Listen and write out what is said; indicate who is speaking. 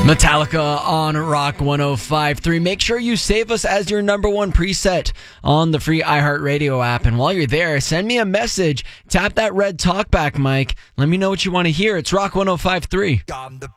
Speaker 1: Metallica on Rock 105.3. Make sure you save us as your number one preset on the free iHeartRadio app. And while you're there, send me a message. Tap that red talkback mic. Let me know what you want to hear. It's Rock 105.3.